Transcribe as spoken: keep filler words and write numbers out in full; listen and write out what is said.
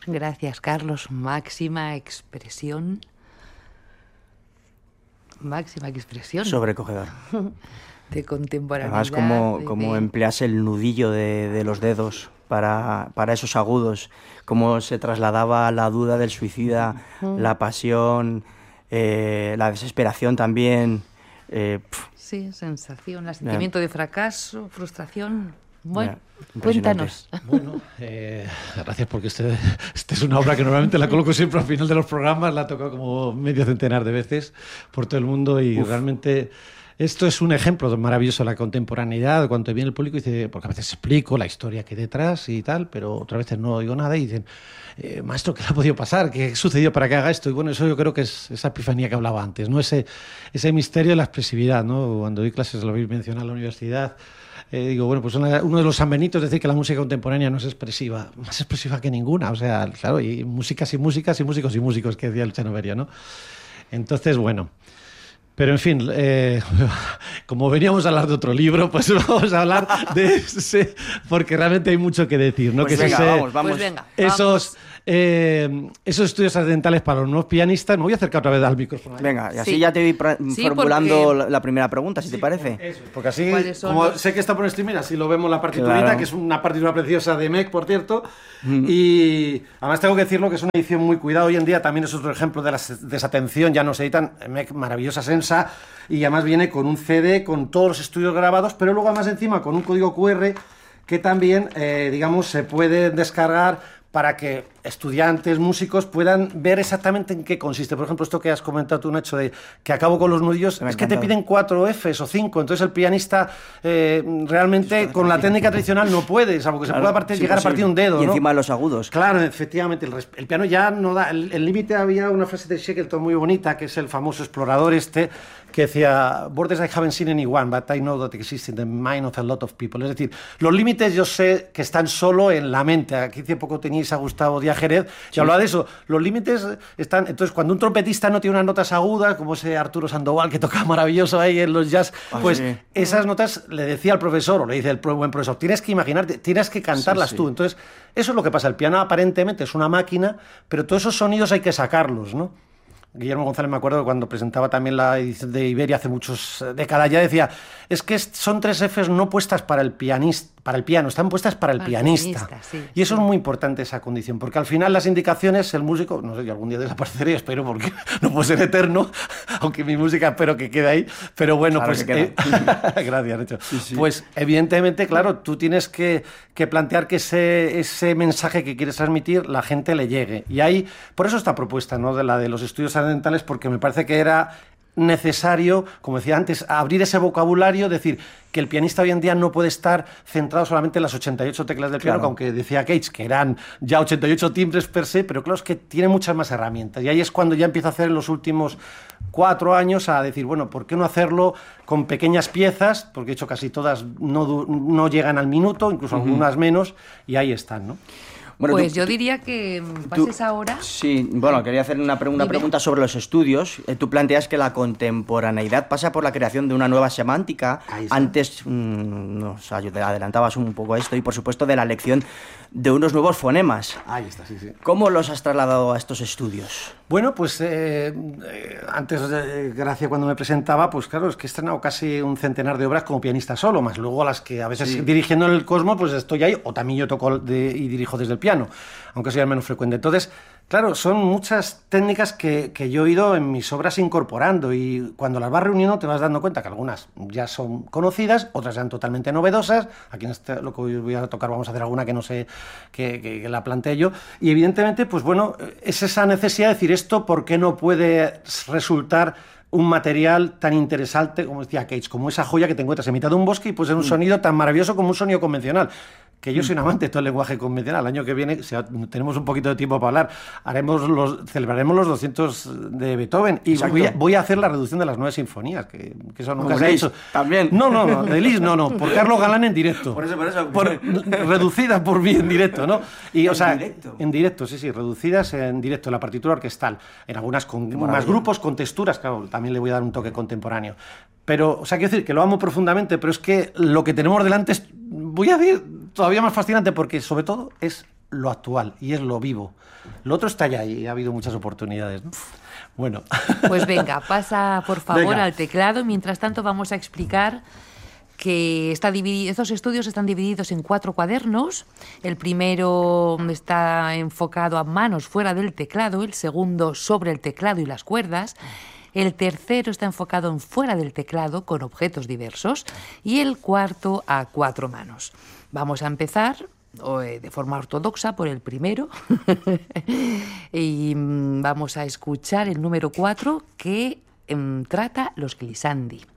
Gracias, Carlos. Máxima expresión. Máxima expresión. Sobrecogedor. De contemporaneidad. Además, como, de... como empleas el nudillo de, de los dedos para, para esos agudos, cómo se trasladaba la duda del suicida, uh-huh. la pasión, eh, la desesperación también. Eh, sí, sensación, el sentimiento yeah. de fracaso, frustración. Bueno, yeah, cuéntanos. Bueno, eh, gracias, porque este, este es una obra que normalmente la coloco siempre al final de los programas, la he tocado como medio centenar de veces por todo el mundo y Uf. realmente... Esto es un ejemplo maravilloso de la contemporaneidad, cuando viene el público y dice, porque a veces explico la historia que hay detrás y tal, pero otras veces no digo nada y dicen, eh, maestro, ¿qué le ha podido pasar? ¿Qué sucedió para que haga esto? Y bueno, eso yo creo que es esa epifanía que hablaba antes, ¿no? Ese, ese misterio de la expresividad, ¿no? Cuando doy clases, lo habéis mencionado en la universidad, eh, digo, bueno, pues una, uno de los sanbenitos es decir que la música contemporánea no es expresiva, más expresiva que ninguna, o sea, claro, y músicas y músicas y músicos y músicos, que decía Luciano Berio, ¿no? Entonces, bueno... Pero, en fin, eh, como veníamos a hablar de otro libro, pues vamos a hablar de ese, porque realmente hay mucho que decir, ¿no? Pues que venga, ese, vamos, vamos. Pues venga, esos, vamos. Eh, esos estudios accidentales para los nuevos pianistas. Me voy a acercar otra vez al micrófono. Venga, y así sí. ya te voy pra- sí, formulando porque... la primera pregunta, si sí, te parece. Eso, porque así, como los... sé que está por streaming, así lo vemos la partiturita, claro. que es una partitura preciosa de M E C, por cierto. Mm. Y además tengo que decirlo que es una edición muy cuidada. Hoy en día también es otro ejemplo de la desatención, ya no se editan. M E C, maravillosa sensa. Y además viene con un C D con todos los estudios grabados, pero luego además encima con un código cu erre que también, eh, digamos, se puede descargar para que estudiantes, músicos puedan ver exactamente en qué consiste. Por ejemplo, esto que has comentado tú, Nacho, de que acabo con los nudillos, es que te piden cuatro Fs o cinco, entonces el pianista eh, realmente con la técnica tradicional no puede, salvo que claro, se pueda partir, sí, llegar posible. a partir un dedo. Y ¿no? encima de los agudos. Claro, efectivamente, el, el piano ya no da... El límite, había una frase de Shackleton muy bonita, que es el famoso explorador este, que decía, borders I haven't seen anyone, but I know that exist in the mind of a lot of people. Es decir, los límites yo sé que están solo en la mente. Aquí hace poco teníais a Gustavo Díaz Jerez, que sí. hablaba de eso. Los límites están... Entonces, cuando un trompetista no tiene unas notas agudas, como ese Arturo Sandoval, que toca maravilloso ahí en los jazz, oh, pues sí. esas notas le decía al profesor, o le dice el buen profesor, tienes que imaginarte, tienes que cantarlas sí, tú. Sí. Entonces, eso es lo que pasa. El piano aparentemente es una máquina, pero todos esos sonidos hay que sacarlos, ¿no? Guillermo González, me acuerdo cuando presentaba también la edición de Iberia hace muchas décadas, ya decía, es que son tres Fs no puestas para el pianista, para el piano, están puestas para el para pianista. pianista sí, y eso sí. es muy importante, esa condición, porque al final las indicaciones, el músico, no sé, yo algún día desapareceré, espero, porque no puedo ser eterno, aunque mi música espero que quede ahí, pero bueno, claro pues... Eh, gracias, Nacho. Sí, sí. Pues evidentemente, claro, tú tienes que, que plantear que ese, ese mensaje que quieres transmitir, la gente le llegue. Y ahí, por eso esta propuesta, ¿no?, de la de los estudios accidentales, porque me parece que era necesario, como decía antes, abrir ese vocabulario, decir que el pianista hoy en día no puede estar centrado solamente en las ochenta y ocho teclas del claro. piano, aunque decía Cage que eran ya ochenta y ocho timbres per se, pero claro, es que tiene muchas más herramientas. Y ahí es cuando ya empiezo a hacer en los últimos cuatro años a decir, bueno, ¿por qué no hacerlo con pequeñas piezas? Porque de hecho casi todas no, no llegan al minuto, incluso uh-huh. algunas menos, y ahí están, ¿no? Bueno, pues tú, yo diría que pases tú, ahora... Sí, bueno, quería hacer una, pre- una pregunta sobre los estudios. Eh, tú planteas que la contemporaneidad pasa por la creación de una nueva semántica. Antes mmm, nos adelantabas un poco a esto y, por supuesto, de la elección de unos nuevos fonemas. Ahí está, sí, sí. ¿Cómo los has trasladado a estos estudios? Bueno, pues eh, eh, antes, eh, Gracia, cuando me presentaba, pues claro, es que he estrenado casi un centenar de obras como pianista solo, más luego a las que a veces sí. dirigiendo en el Cosmo, pues estoy ahí, o también yo toco de, y dirijo desde el piano, aunque sea menos frecuente. Entonces, claro, son muchas técnicas que, que yo he ido en mis obras incorporando y cuando las vas reuniendo te vas dando cuenta que algunas ya son conocidas, otras sean totalmente novedosas. Aquí en este, lo que hoy voy a tocar vamos a hacer alguna que no sé, que, que, que la planteé yo. Y evidentemente, pues bueno, es esa necesidad de decir esto, ¿por qué no puede resultar un material tan interesante, como decía Cage, como esa joya que te encuentras en mitad de un bosque y pues en un sonido tan maravilloso como un sonido convencional? Que yo soy un amante de todo el lenguaje convencional. El año que viene, si tenemos un poquito de tiempo para hablar, haremos los, celebraremos los doscientos de Beethoven y voy a, voy a hacer la reducción de las nueve sinfonías, que, que eso nunca se ha hecho. También. No, no, no, de Liszt no, no, por Carlos Galán en directo. Por eso, por eso. Por, reducida por mí en directo, ¿no? Y, ¿En o sea, directo? En directo, sí, sí, reducidas en directo, en la partitura orquestal. En algunas con más grupos, con texturas, claro, también le voy a dar un toque contemporáneo. Pero, o sea, quiero decir que lo amo profundamente, pero es que lo que tenemos delante es, voy a decir, todavía más fascinante porque, sobre todo, es lo actual y es lo vivo. Lo otro está ya ahí, ha habido muchas oportunidades, ¿no? Bueno. Pues venga, pasa por favor Venga. al teclado. Mientras tanto vamos a explicar que está dividido, estos estudios están divididos en cuatro cuadernos. El primero está enfocado a manos fuera del teclado, el segundo sobre el teclado y las cuerdas, el tercero está enfocado en fuera del teclado con objetos diversos y el cuarto a cuatro manos. Vamos a empezar de forma ortodoxa por el primero y vamos a escuchar el número cuatro que um, trata los glissandi.